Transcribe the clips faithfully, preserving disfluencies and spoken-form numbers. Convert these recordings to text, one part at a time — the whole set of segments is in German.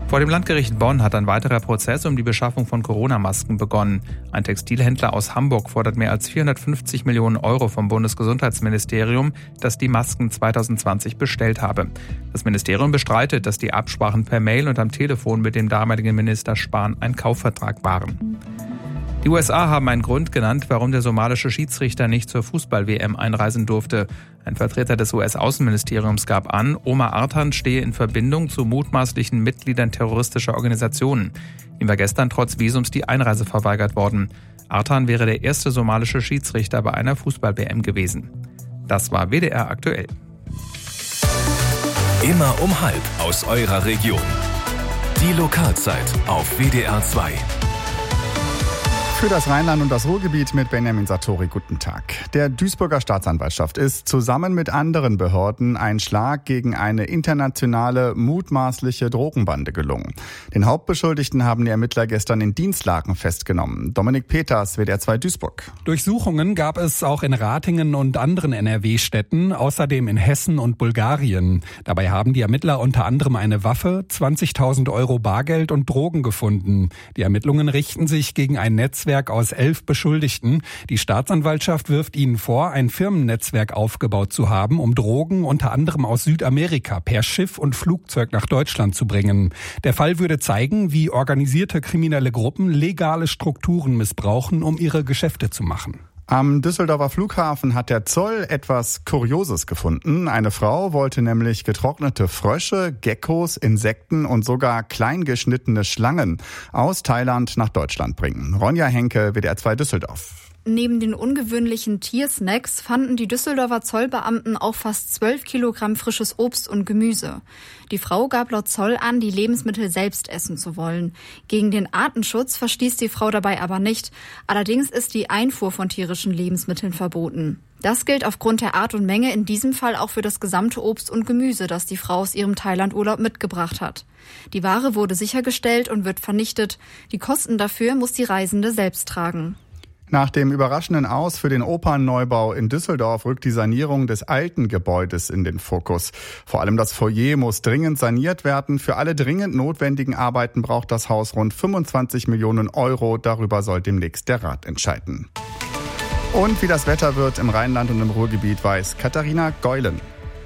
Vor dem Landgericht Bonn hat ein weiterer Prozess um die Beschaffung von Corona-Masken begonnen. Ein Textilhändler aus Hamburg fordert mehr als vierhundertfünfzig Millionen Euro vom Bundesgesundheitsministerium, das die Masken zwanzig zwanzig bestellt habe. Das Ministerium bestreitet, dass die Absprachen per Mail und am Telefon mit dem damaligen Minister Spahn ein Kaufvertrag waren. Die U S A haben einen Grund genannt, warum der somalische Schiedsrichter nicht zur Fußball-W M einreisen durfte. Ein Vertreter des U S-Außenministeriums gab an, Omar Artan stehe in Verbindung zu mutmaßlichen Mitgliedern terroristischer Organisationen. Ihm war gestern trotz Visums die Einreise verweigert worden. Artan wäre der erste somalische Schiedsrichter bei einer Fußball-W M gewesen. Das war W D R aktuell. Immer um halb aus eurer Region. Die Lokalzeit auf W D R zwei. Für das Rheinland und das Ruhrgebiet mit Benjamin Sartori. Guten Tag. Der Duisburger Staatsanwaltschaft ist zusammen mit anderen Behörden ein Schlag gegen eine internationale mutmaßliche Drogenbande gelungen. Den Hauptbeschuldigten haben die Ermittler gestern in Dienstlaken festgenommen. Dominik Peters, W D R zwei Duisburg. Durchsuchungen gab es auch in Ratingen und anderen N R W-Städten, außerdem in Hessen und Bulgarien. Dabei haben die Ermittler unter anderem eine Waffe, zwanzigtausend Euro Bargeld und Drogen gefunden. Die Ermittlungen richten sich gegen ein Netzwerk aus elf Beschuldigten. Die Staatsanwaltschaft wirft ihnen vor, ein Firmennetzwerk aufgebaut zu haben, um Drogen unter anderem aus Südamerika per Schiff und Flugzeug nach Deutschland zu bringen. Der Fall würde zeigen, wie organisierte kriminelle Gruppen legale Strukturen missbrauchen, um ihre Geschäfte zu machen. Am Düsseldorfer Flughafen hat der Zoll etwas Kurioses gefunden. Eine Frau wollte nämlich getrocknete Frösche, Geckos, Insekten und sogar kleingeschnittene Schlangen aus Thailand nach Deutschland bringen. Ronja Henke, W D R zwei Düsseldorf. Neben den ungewöhnlichen Tiersnacks fanden die Düsseldorfer Zollbeamten auch fast zwölf Kilogramm frisches Obst und Gemüse. Die Frau gab laut Zoll an, die Lebensmittel selbst essen zu wollen. Gegen den Artenschutz verstieß die Frau dabei aber nicht. Allerdings ist die Einfuhr von tierischen Lebensmitteln verboten. Das gilt aufgrund der Art und Menge in diesem Fall auch für das gesamte Obst und Gemüse, das die Frau aus ihrem Thailand-Urlaub mitgebracht hat. Die Ware wurde sichergestellt und wird vernichtet. Die Kosten dafür muss die Reisende selbst tragen. Nach dem überraschenden Aus für den Opernneubau in Düsseldorf rückt die Sanierung des alten Gebäudes in den Fokus. Vor allem das Foyer muss dringend saniert werden. Für alle dringend notwendigen Arbeiten braucht das Haus rund fünfundzwanzig Millionen Euro. Darüber soll demnächst der Rat entscheiden. Und wie das Wetter wird im Rheinland und im Ruhrgebiet, weiß Katharina Geulen.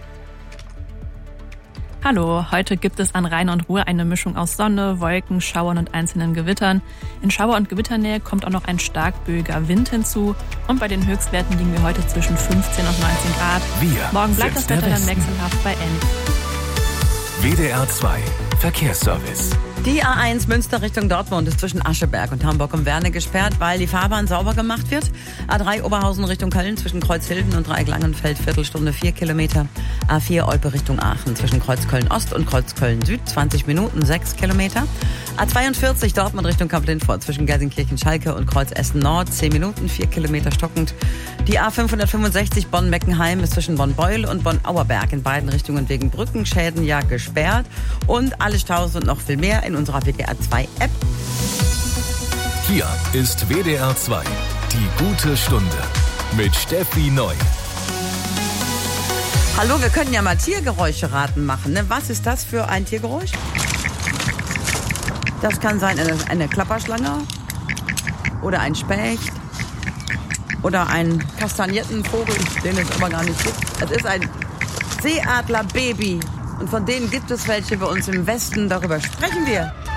Hallo, heute gibt es an Rhein und Ruhr eine Mischung aus Sonne, Wolken, Schauern und einzelnen Gewittern. In Schauer- und Gewitternähe kommt auch noch ein stark böiger Wind hinzu. Und bei den Höchstwerten liegen wir heute zwischen fünfzehn und neunzehn Grad. Wir Morgen bleibt das Wetter dann wechselhaft bei elf. W D R zwei Verkehrsservice. Die A eins Münster Richtung Dortmund ist zwischen Ascheberg und Hamburg um Werne gesperrt, weil die Fahrbahn sauber gemacht wird. A drei Oberhausen Richtung Köln zwischen Kreuzhilden und Dreieck-Langenfeld, Viertelstunde vier Kilometer. A vier Olpe Richtung Aachen zwischen Kreuzköln-Ost und Kreuzköln-Süd, zwanzig Minuten, sechs Kilometer. A zweiundvierzig Dortmund Richtung Kamp-Lindfort zwischen Gelsenkirchen-Schalke und Kreuz Essen-Nord, zehn Minuten, vier Kilometer stockend. Die A fünfhundertfünfundsechzig Bonn-Meckenheim ist zwischen Bonn-Beul und Bonn-Auerberg in beiden Richtungen wegen Brückenschäden ja gesperrt. Und alle Staus und noch viel mehr in unserer W D R zwei App. Hier ist W D R zwei, die gute Stunde mit Steffi Neu. Hallo, wir können ja mal Tiergeräusche raten machen. Ne? Was ist das für ein Tiergeräusch? Das kann sein eine, eine Klapperschlange oder ein Specht oder ein kastagnierten Vogel, den es aber gar nicht gibt. Es ist ein Seeadlerbaby und von denen gibt es welche bei uns im Westen. Darüber sprechen wir